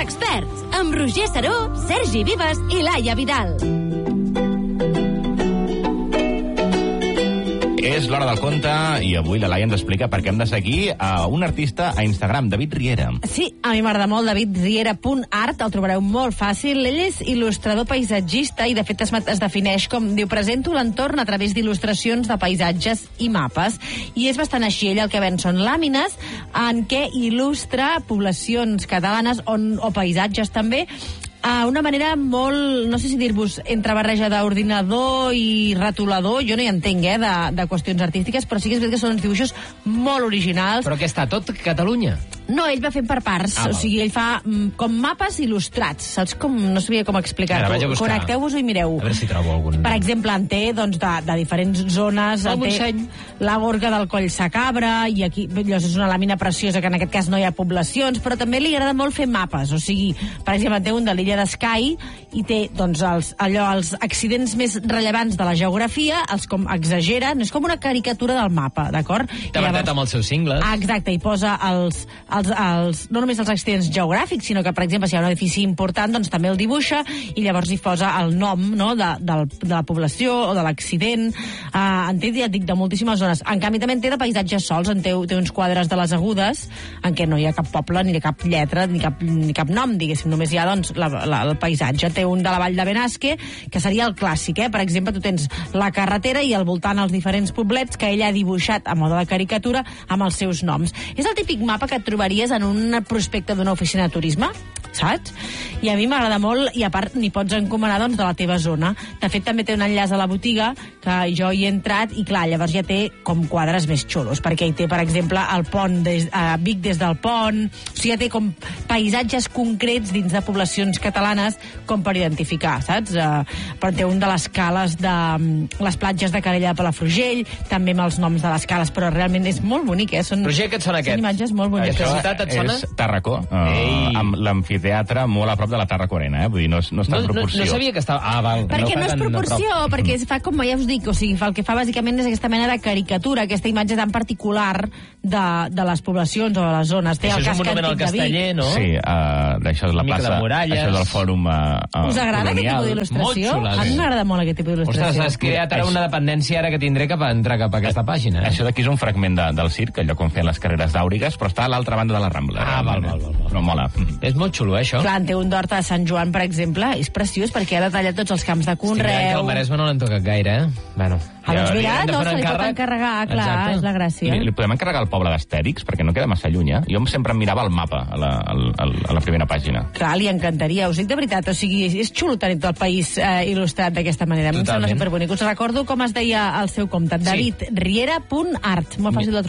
experts, amb Roger Saró, Sergi Vives i Laia Vidal. És l'hora del conte i avui la Laia ens explica per què hem de seguir a un artista a Instagram, David Riera. Sí, a mi m'agrada molt, davidriera.art, el trobareu molt fàcil. Ell és il·lustrador paisatgista i de fet es defineix com, diu, presento l'entorn a través d'il·lustracions de paisatges i mapes. I és bastant així, ell el que ven són làmines en què il·lustra poblacions catalanes o paisatges també, a una manera molt, no sé si dir-vos, entre barreja d'ordinador i retolador, jo no hi entenc, de qüestions artístiques, però sí que és veritat que són uns dibuixos molt originals. Però què està, tot Catalunya? No, ell va fent per parts, o sigui, ell fa com mapes il·lustrats, saps com, no sabia com explicar-ho. Connecteu-vos i mireu. A veure si trobo algun. Per exemple, en té, doncs, de diferents zones, té la Gorga del Coll Sacabra, i aquí és una làmina preciosa, que en aquest cas no hi ha poblacions, però també li agrada molt fer mapes, o sigui, per exemple, té un de l'illa d'Skye, i té, doncs, els accidents més rellevants de la geografia, els com exagera, no és com una caricatura del mapa, d'acord? T'ha ventat amb els seus cingles. Exacte, i posa no només els accidents geogràfics, sinó que, per exemple, si hi ha un edifici important, doncs també el dibuixa, i llavors hi posa el nom, no?, de la població o de l'accident. En té, ja et dic, de moltíssimes zones. En canvi, també en té de paisatges sols, té uns quadres de les Agudes, en què no hi ha cap poble, ni cap lletra, ni cap nom, diguéssim, només hi ha, doncs, el paisatge. Té un de la Vall de Benasque, que seria el clàssic, Per exemple, tu tens la carretera i al voltant els diferents poblets que ell ha dibuixat a mode de caricatura amb els seus noms. És el típic mapa que et trobaries en un prospecte d'una oficina de turisme, saps? I a mi m'agrada molt, i a part n'hi pots encomanar, doncs, de la teva zona. De fet, també té un enllaç a la botiga, que jo hi he entrat, i clar, llavors ja té com quadres més xulos, perquè hi té, per exemple, el pont, Vic des del pont, o sigui, ja té com paisatges concrets dins de poblacions catalanes com per identificar, saps? Però té un de les cales de les platges de Calella de Palafrugell, també amb els noms de les cales, però realment és molt bonic, Són imatges molt boniques. Això és Tàrraco, amb l'amfiteatre molt a prop de la Tàrraco Arena, vull dir, no està en proporció. No sabia que estava... val. Perquè no és proporció, perquè es fa, com ja us dic, o sigui, el que fa bàsicament és aquesta mena de caricatura, aquesta imatge tan particular de les poblacions o de les zones. Això és un monument al Casteller, no? Sí, això és la plaça, això és el fòrum colonial. Us agrada aquest tipus d'il·lustració? A mi m'agrada molt aquest tipus d'il·lustració. Ostres, has creat ara una dependència ara que tindré cap a entrar cap a aquesta pàgina. Això d'aquí és un fragment del circ, allò com feien les carreres d'àurigues, però està a l'altra banda de la Rambla. Val. Però mola. És molt xulo, això. Clar, en té un d'hort a Sant Joan, per exemple, és preciós perquè ha detallat tots els camps de conreu. El Maresme no l'han tocat gaire, Bueno. Doncs mira, se li pot encarregar, clar, és la gràcia. Li podem encarregar al poble d'Astèrix, perquè no queda massa lluny, Jo sempre em mirava el mapa a la primera pàgina. Clar, li encantaria, us dic de veritat, o sigui, és xulo tenir tot el país il·lustrat d'aquesta manera. A mi em sembla superbonic. Us recordo com es deia el seu compte, davidriera.art, molt fàcil de trobar.